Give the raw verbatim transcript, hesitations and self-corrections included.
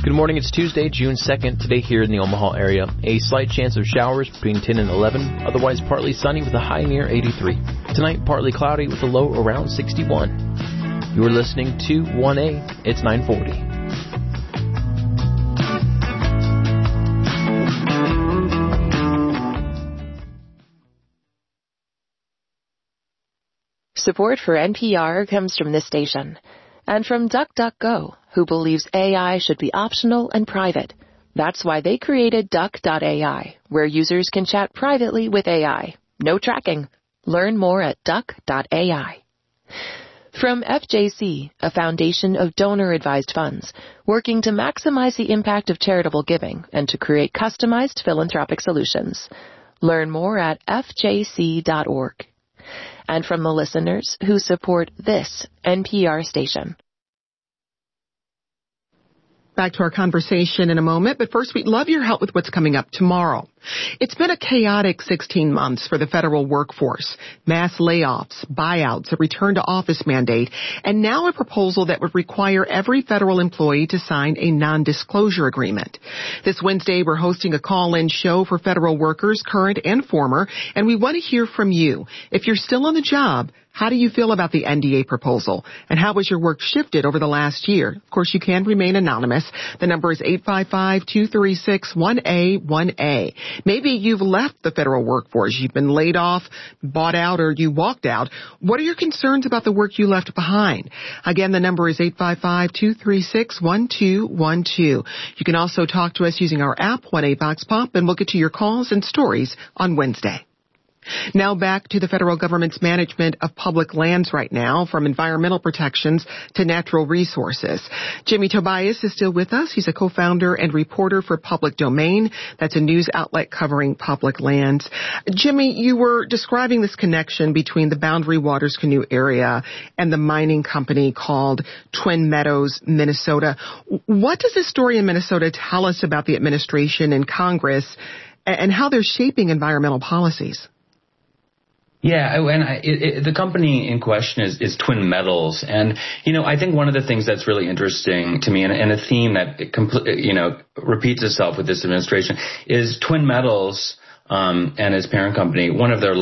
Good morning. It's Tuesday, June second. Today here in the Omaha area, a slight chance of showers between ten and eleven. Otherwise partly sunny with a high near eighty-three. Tonight, partly cloudy with a low around sixty-one. You're listening to one A. It's nine forty. Support for N P R comes from this station and from DuckDuckGo, who believes A I should be optional and private. That's why they created Duck dot A I, where users can chat privately with A I. No tracking. Learn more at Duck dot A I. From F J C, a foundation of donor-advised funds, working to maximize the impact of charitable giving and to create customized philanthropic solutions. Learn more at F J C dot org. And from the listeners who support this N P R station. Back to our conversation in a moment, but first we'd love your help with what's coming up tomorrow. It's been a chaotic sixteen months for the federal workforce. Mass layoffs, buyouts, a return to office mandate, and now a proposal that would require every federal employee to sign a non-disclosure agreement. This Wednesday, we're hosting a call-in show for federal workers, current and former, and we want to hear from you. If you're still on the job, how do you feel about the N D A proposal? And how has your work shifted over the last year? Of course, you can remain anonymous. The number is eight five five, two three six, one A one A. Maybe you've left the federal workforce. You've been laid off, bought out, or you walked out. What are your concerns about the work you left behind? Again, the number is eight five five, two three six, one two one two. You can also talk to us using our app, one A Vox Pop, and we'll get to your calls and stories on Wednesday. Now back to the federal government's management of public lands right now, from environmental protections to natural resources. Jimmy Tobias is still with us. He's a co-founder and reporter for Public Domain. That's a news outlet covering public lands. Jimmy, you were describing this connection between the Boundary Waters Canoe area and the mining company called Twin Meadows, Minnesota. What does this story in Minnesota tell us about the administration and Congress and how they're shaping environmental policies? Yeah, and I, it, it, the company in question is, is Twin Metals, and you know I think one of the things that's really interesting to me, and, and a theme that it compl- you know repeats itself with this administration, is Twin Metals um, and its parent company. One of their